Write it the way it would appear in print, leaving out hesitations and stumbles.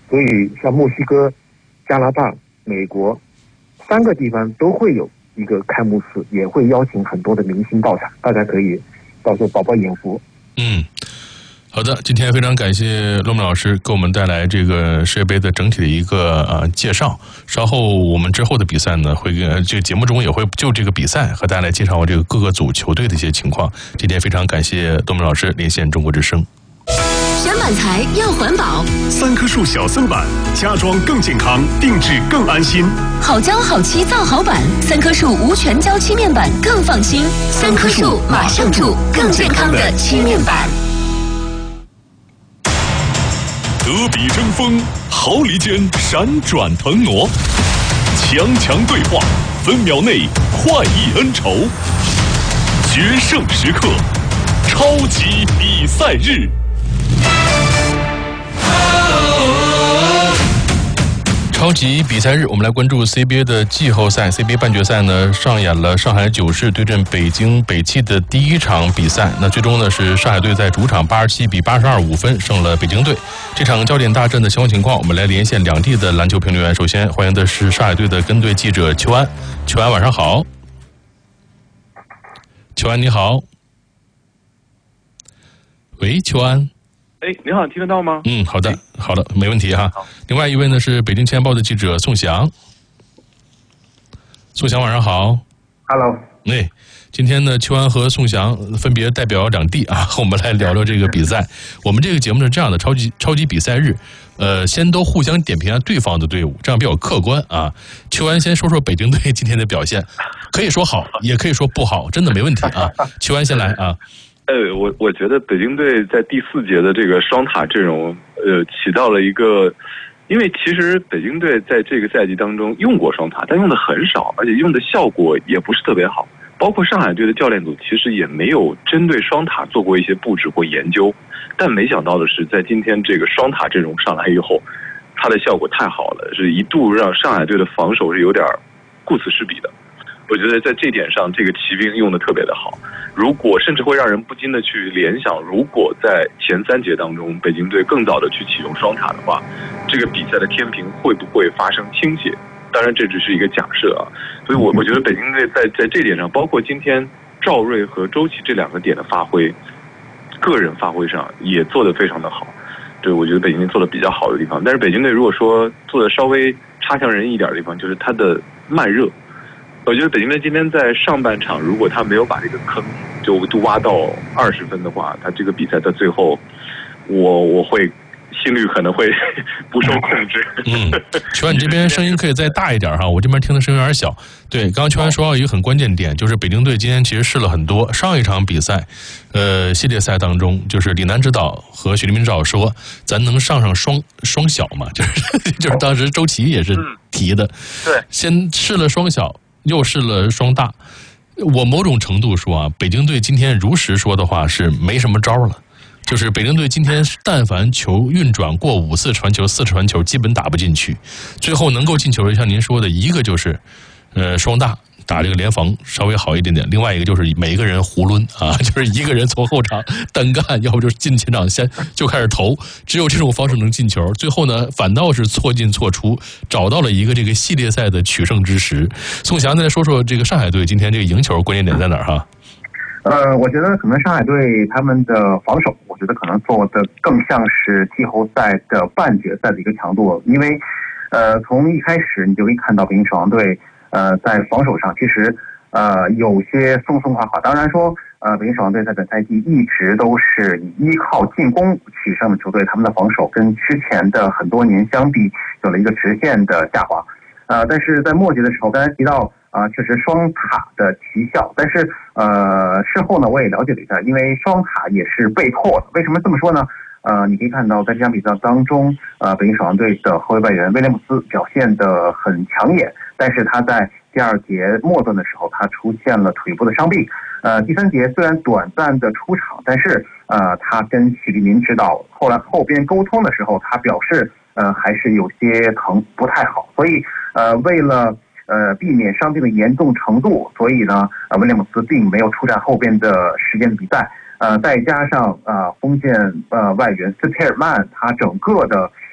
所以像墨西哥、加拿大、美国3个地方都会有一个开幕式，也会邀请很多的明星到场，大家可以到时候饱饱眼福。 好的，今天非常感谢骆明老师给我们带来这个世界杯的整体的一个介绍。稍后我们之后的比赛呢，会跟这个节目中也会就这个比赛和大家来介绍这个各个组球队的一些情况。今天非常感谢骆明老师连线中国之声。 选板材要环保 ，3棵树小森板，家装更健康，定制更安心。 好胶好漆造好板，3棵树无全胶漆面板更放心。3棵树马上住更健康的漆面板。 德比争锋，毫厘间闪转腾挪，强强对话，分秒内快意恩仇，决胜时刻，超级比赛日。 超级比赛日，我们来关注 CBA 的季后赛。CBA 半决赛呢，上演了上海九市对阵北京北汽的第一场比赛。那最终呢，是上海队在主场87比82分胜了北京队。这场焦点大战的相关情况，我们来连线两地的篮球评论员。首先欢迎的是上海队的跟队记者邱安。邱安，晚上好。邱安，你好。喂，邱安。 你好，听得到吗？ 好的，好的，没问题哈。另外一位呢是北京青年报的记者宋翔。宋翔，晚上好。 Hello。 今天呢，邱安和宋翔分别代表两地啊，和我们来聊聊这个比赛。我们这个节目是这样的，超级比赛日，先都互相点评一下对方的队伍，这样比较客观啊。邱安先说说北京队今天的表现，可以说好，也可以说不好，真的没问题啊。邱安先来啊。 我觉得北京队在第4节的这个双塔阵容，起到了一个，因为其实北京队在这个赛季当中用过双塔，但用的很少，而且用的效果也不是特别好。包括上海队的教练组其实也没有针对双塔做过一些布置或研究，但没想到的是，在今天这个双塔阵容上来以后，它的效果太好了，是一度让上海队的防守是有点顾此失彼的。我觉得在这点上，这个骑兵用的特别的好。如果甚至会让人不禁的去联想，如果在前3节当中，北京队更早的去启用双塔的话，这个比赛的天平会不会发生倾斜？当然，这只是一个假设啊。所以我觉得北京队在这点上，包括今天赵睿和周琦这2个点的发挥，个人发挥上也做得非常的好。对，我觉得北京队做的比较好的地方。但是北京队如果说做的稍微差强人意一点的地方，就是他的慢热。我觉得北京队今天在上半场，如果他没有把这个坑就挖到20分的话，他这个比赛在最后，我会心率可能会不受控制。 邱安，你这边声音可以再大一点哈，我这边听的声音有点小。对，刚刚邱安说到一个很关键点，就是北京队今天其实试了很多。上一场比赛，系列赛当中，就是李楠指导和许立明指导说，咱能上双小嘛？就是当时周琦也是提的， 对， 先试了双小，又试了双大。我某种程度说啊，北京队今天如实说的话是没什么招了。就是北京队今天但凡球运转过5次传球、4次传球，基本打不进去。最后能够进球的，像您说的，一个就是双大打这个联防稍微好一点点，另外一个就是每一个人囫抡啊，就是一个人从后场单干，要不就是进前场先就开始投，只有这种方式能进球。最后呢，反倒是错进错出，找到了一个这个系列赛的取胜之时。宋翔再来说说这个上海队今天这个赢球关键点在哪儿哈？ 我觉得可能上海队他们的防守，我觉得可能做的更像是季后赛的半决赛的一个强度，因为从一开始你就可以看到北京首航队在防守上其实有些松松垮垮。当然说北京首航队在本赛季一直都是依靠进攻取胜的球队，他们的防守跟之前的很多年相比有了一个直线的下滑。但是在末节的时候，刚才提到确实双塔的奇效，但是事后呢我也了解了一下，因为双塔也是被迫的。为什么这么说呢？你可以看到在这场比赛当中，北京首航队的后卫外援威廉姆斯表现得很抢眼，但是他在第2节末段的时候，他出现了腿部的伤病。第3节虽然短暂的出场，但是他跟许立明指导后边沟通的时候，他表示还是有些疼，不太好。所以为了避免伤病的严重程度，所以呢威廉姆斯并没有出战后边的时间的比赛。再加上锋线外援斯佩尔曼他整个的